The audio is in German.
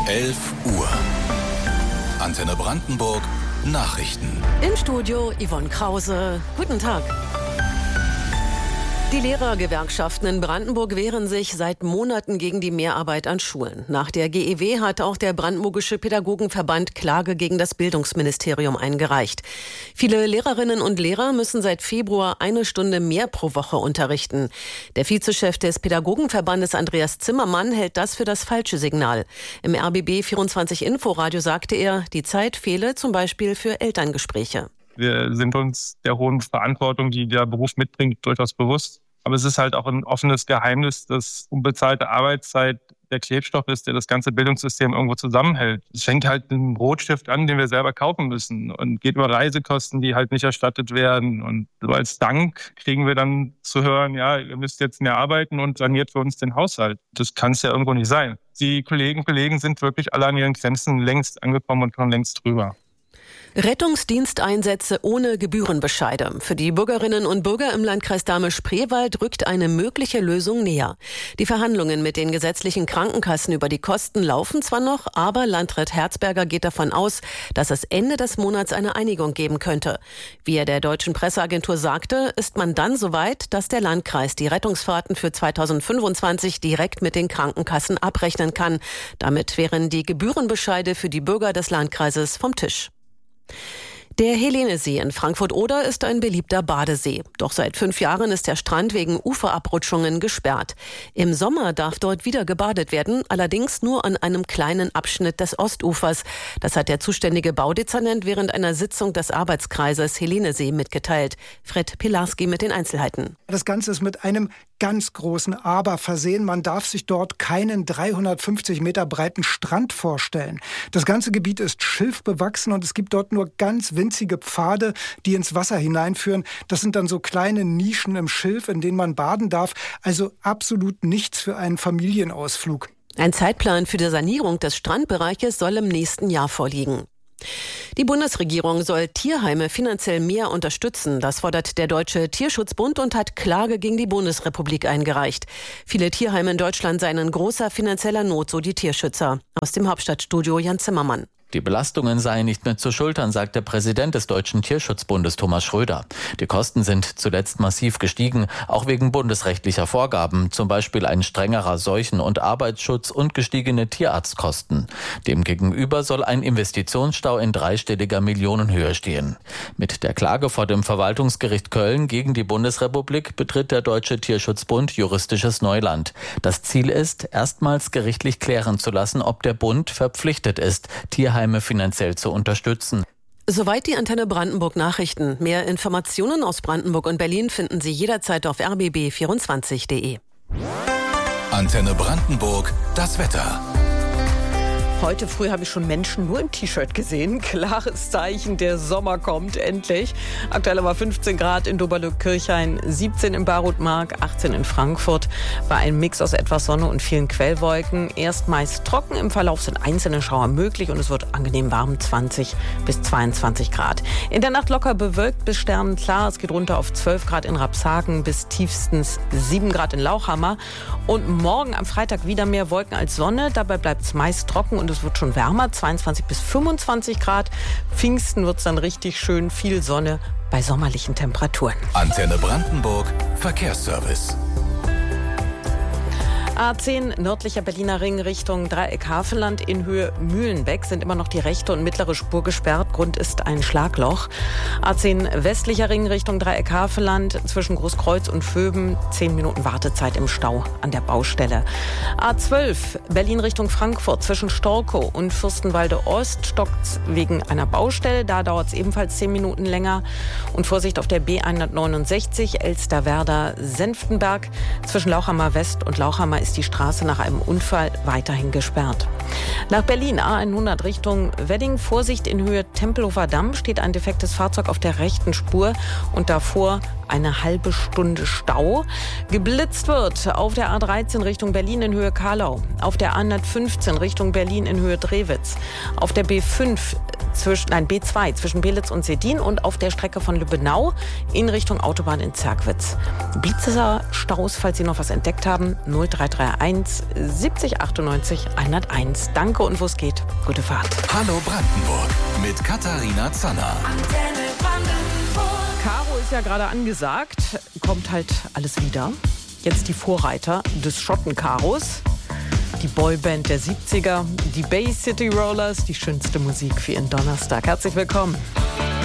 11 Uhr. Antenne Brandenburg Nachrichten. Im Studio Yvonne Krause. Guten Tag. Die Lehrergewerkschaften in Brandenburg wehren sich seit Monaten gegen die Mehrarbeit an Schulen. Nach der GEW hat auch der Brandenburgische Pädagogenverband Klage gegen das Bildungsministerium eingereicht. Viele Lehrerinnen und Lehrer müssen seit Februar 1 Stunde mehr pro Woche unterrichten. Der Vizechef des Pädagogenverbandes Andreas Zimmermann hält das für das falsche Signal. Im RBB 24 Inforadio sagte er, die Zeit fehle zum Beispiel für Elterngespräche. Wir sind uns der hohen Verantwortung, die der Beruf mitbringt, durchaus bewusst. Aber es ist halt auch ein offenes Geheimnis, dass unbezahlte Arbeitszeit der Klebstoff ist, der das ganze Bildungssystem irgendwo zusammenhält. Es fängt halt mit einem Rotstift an, den wir selber kaufen müssen und geht über Reisekosten, die halt nicht erstattet werden. Und so als Dank kriegen wir dann zu hören, ja, ihr müsst jetzt mehr arbeiten und saniert für uns den Haushalt. Das kann es ja irgendwo nicht sein. Die Kolleginnen und Kollegen sind wirklich alle an ihren Grenzen längst angekommen und schon längst drüber. Rettungsdiensteinsätze ohne Gebührenbescheide. Für die Bürgerinnen und Bürger im Landkreis Dahme-Spreewald rückt eine mögliche Lösung näher. Die Verhandlungen mit den gesetzlichen Krankenkassen über die Kosten laufen zwar noch, aber Landrat Herzberger geht davon aus, dass es Ende des Monats eine Einigung geben könnte. Wie er der deutschen Presseagentur sagte, ist man dann soweit, dass der Landkreis die Rettungsfahrten für 2025 direkt mit den Krankenkassen abrechnen kann. Damit wären die Gebührenbescheide für die Bürger des Landkreises vom Tisch. Der Helenesee in Frankfurt-Oder ist ein beliebter Badesee. Doch seit 5 Jahren ist der Strand wegen Uferabrutschungen gesperrt. Im Sommer darf dort wieder gebadet werden, allerdings nur an einem kleinen Abschnitt des Ostufers. Das hat der zuständige Baudezernent während einer Sitzung des Arbeitskreises Helenesee mitgeteilt. Fred Pilarski mit den Einzelheiten. Das Ganze ist mit einem ganz großen Aber versehen. Man darf sich dort keinen 350 Meter breiten Strand vorstellen. Das ganze Gebiet ist schilfbewachsen und es gibt dort nur ganz winzige Pfade, die ins Wasser hineinführen. Das sind dann so kleine Nischen im Schilf, in denen man baden darf. Also absolut nichts für einen Familienausflug. Ein Zeitplan für die Sanierung des Strandbereiches soll im nächsten Jahr vorliegen. Die Bundesregierung soll Tierheime finanziell mehr unterstützen. Das fordert der Deutsche Tierschutzbund und hat Klage gegen die Bundesrepublik eingereicht. Viele Tierheime in Deutschland seien in großer finanzieller Not, so die Tierschützer. Aus dem Hauptstadtstudio Jan Zimmermann. Die Belastungen seien nicht mehr zu schultern, sagt der Präsident des Deutschen Tierschutzbundes Thomas Schröder. Die Kosten sind zuletzt massiv gestiegen, auch wegen bundesrechtlicher Vorgaben, zum Beispiel ein strengerer Seuchen- und Arbeitsschutz und gestiegene Tierarztkosten. Demgegenüber soll ein Investitionsstau in dreistelliger Millionenhöhe stehen. Mit der Klage vor dem Verwaltungsgericht Köln gegen die Bundesrepublik betritt der Deutsche Tierschutzbund juristisches Neuland. Das Ziel ist, erstmals gerichtlich klären zu lassen, ob der Bund verpflichtet ist, Tierheime finanziell zu unterstützen. Soweit die Antenne Brandenburg Nachrichten. Mehr Informationen aus Brandenburg und Berlin finden Sie jederzeit auf rbb24.de. Antenne Brandenburg, das Wetter. Heute früh habe ich schon Menschen nur im T-Shirt gesehen. Klares Zeichen, der Sommer kommt endlich. Aktuell aber 15 Grad in Doberlück-Kirchhain, 17 in Barutmark, 18 in Frankfurt. Bei einem Mix aus etwas Sonne und vielen Quellwolken. Erst meist trocken, im Verlauf sind einzelne Schauer möglich und es wird angenehm warm, 20 bis 22 Grad. In der Nacht locker bewölkt bis sternenklar. Es geht runter auf 12 Grad in Rapshagen bis tiefstens 7 Grad in Lauchhammer. Und morgen am Freitag wieder mehr Wolken als Sonne. Dabei bleibt es meist trocken und es wird schon wärmer, 22 bis 25 Grad. Pfingsten wird es dann richtig schön, viel Sonne bei sommerlichen Temperaturen. Antenne Brandenburg, Verkehrsservice. A10 nördlicher Berliner Ring Richtung Dreieck Havelland in Höhe Mühlenbeck sind immer noch die rechte und mittlere Spur gesperrt. Grund ist ein Schlagloch. A10 westlicher Ring Richtung Dreieck Havelland zwischen Großkreuz und Vöben 10 Minuten Wartezeit im Stau an der Baustelle. A12 Berlin Richtung Frankfurt zwischen Storkow und Fürstenwalde Ost stockt's wegen einer Baustelle. Da dauert es ebenfalls 10 Minuten länger. Und Vorsicht auf der B169 Elsterwerda-Senftenberg zwischen Lauchhammer West und Lauchhammer ist die Straße nach einem Unfall weiterhin gesperrt. Nach Berlin A100 Richtung Wedding. Vorsicht in Höhe Tempelhofer Damm steht ein defektes Fahrzeug auf der rechten Spur und davor eine halbe Stunde Stau. Geblitzt wird auf der A13 Richtung Berlin in Höhe Karlau, auf der A115 Richtung Berlin in Höhe Drewitz, auf der B2 zwischen Belitz und Sedin und auf der Strecke von Lübbenau in Richtung Autobahn in Zerkwitz. Blitzer Staus, falls Sie noch was entdeckt haben, 0331 70 98 101. Danke und wo es geht, gute Fahrt. Hallo Brandenburg mit Katharina Zanner. Caro ist ja gerade angesagt, kommt halt alles wieder. Jetzt die Vorreiter des Schotten-Karos. Die Boyband der 70er, die Bay City Rollers, die schönste Musik für Ihren Donnerstag. Herzlich willkommen.